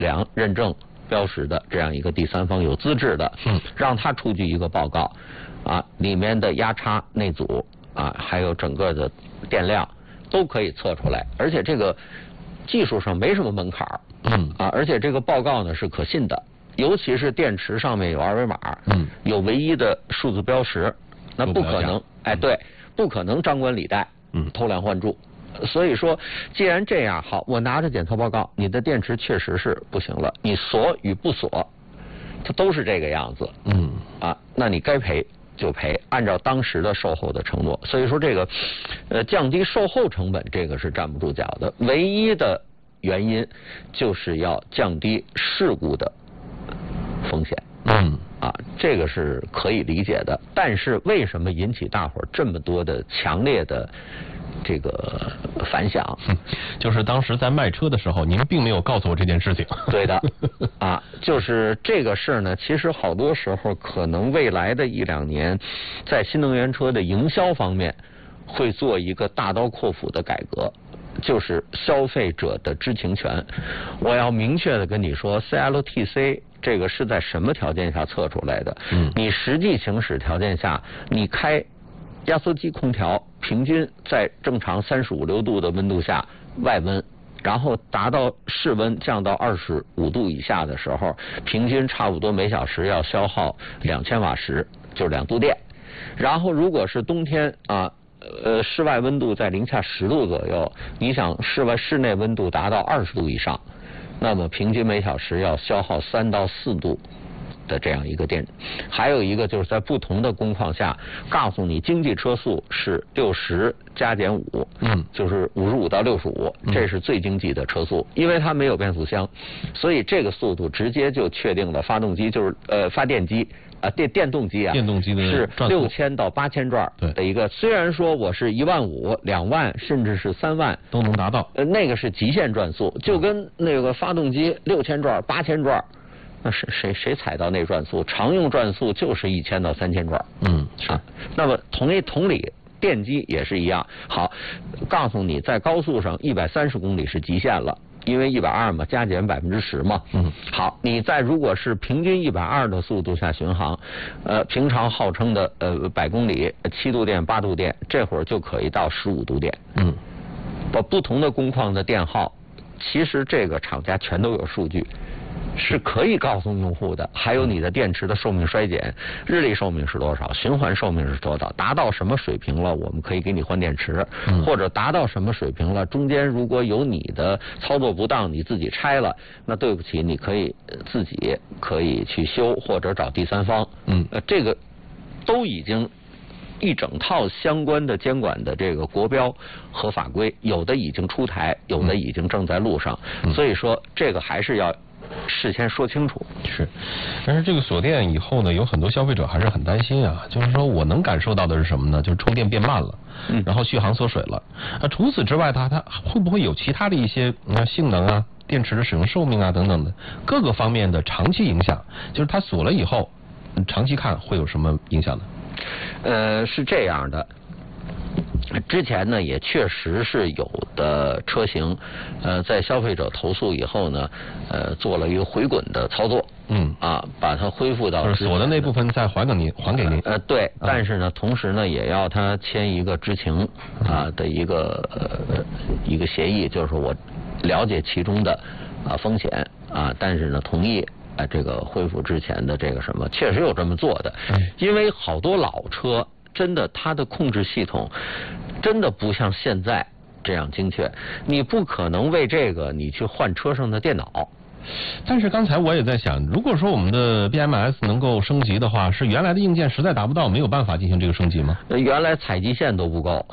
量认证标识的这样一个第三方有资质的，让他出具一个报告，里面的压差、内阻还有整个的电量都可以测出来，而且这个技术上没什么门槛而且这个报告呢是可信的，尤其是电池上面有二维码，有唯一的数字标识，那不可能，对，不可能张冠李戴，偷梁换柱。所以说，既然这样，好，我拿着检测报告，你的电池确实是不行了，你锁与不锁，它都是这个样子，那你该赔就赔，按照当时的售后的承诺。所以说这个，降低售后成本，这个是站不住脚的。唯一的原因就是要降低事故的风险。这个是可以理解的。但是为什么引起大伙儿这么多的强烈的这个反响？ 就是当时在卖车的时候，您并没有告诉我这件事情。 对的，就是这个事儿呢，其实好多时候可能未来的1-2年，在新能源车的营销方面会做一个大刀阔斧的改革。就是消费者的知情权，我要明确的跟你说 ，CLTC 这个是在什么条件下测出来的？你实际行驶条件下，你开压缩机空调，平均在正常35、6度的温度下外温，然后达到室温降到25度以下的时候，平均差不多每小时要消耗2000瓦时，就是2度电。然后如果是冬天室外温度在零下10度左右，你想室内温度达到20度以上，那么平均每小时要消耗3到4度的这样一个电。还有一个就是在不同的工况下，告诉你经济车速是60加减5，就是55到65，这是最经济的车速，因为它没有变速箱，所以这个速度直接就确定了发动机就是发电机。电动机电动机的是6000到8000转的一个，虽然说我是15000、2万，甚至是3万都能达到， 那个是极限转速，就跟那个发动机6000转、8000转，那是谁踩到那转速？常用转速就是1000到3000转。 是。 那么同理，电机也是一样。好，告诉你，在高速上130公里是极限了。因为120嘛，加减10%嘛。好，你在如果是平均120的速度下巡航，平常号称的100公里7度电、8度电，这会儿就可以到15度电。把不同的工况的电耗，其实这个厂家全都有数据。是可以告诉用户的，还有你的电池的寿命衰减，日历寿命是多少，循环寿命是多少，达到什么水平了，我们可以给你换电池，或者达到什么水平了，中间如果有你的操作不当，你自己拆了，那对不起，你可以自己可以去修，或者找第三方。这个都已经一整套相关的监管的这个国标和法规，有的已经出台，有的已经正在路上，所以说这个还是要事先说清楚。 是，但是这个锁电以后呢，有很多消费者还是很担心啊。就是说我能感受到的是什么呢？就是充电变慢了，然后续航缩水了。除此之外，它会不会有其他的一些性能啊、电池的使用寿命啊等等的各个方面的长期影响？就是它锁了以后，长期看会有什么影响呢？ 是这样的。之前呢，也确实是有的车型，在消费者投诉以后呢，做了一个回滚的操作，把它恢复到锁的那部分再还给您。 对，但是呢，同时呢，也要他签一个知情的一个协议，就是说我了解其中的风险但是呢，同意这个恢复之前的这个什么，确实有这么做的，因为好多老车。真的，它的控制系统真的不像现在这样精确，你不可能为这个你去换车上的电脑。 但是刚才我也在想，如果说我们的 BMS 能够升级的话，是原来的硬件实在达不到，没有办法进行这个升级吗？ 原来采集线都不够。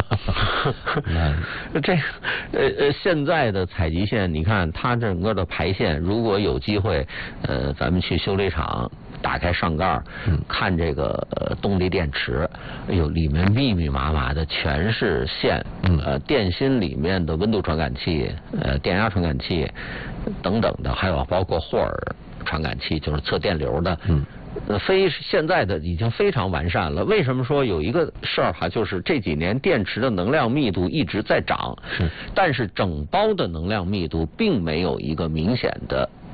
现在的采集线，你看它整个的排线，如果有机会，咱们去修理厂打开上盖看这个动力电池，哎呦，里面密密麻麻的全是线，电芯里面的温度传感器、电压传感器等等的，还有包括霍尔传感器，就是测电流的。现在的已经非常完善了。为什么说有一个事儿就是这几年电池的能量密度一直在涨，但是整包的能量密度并没有一个明显的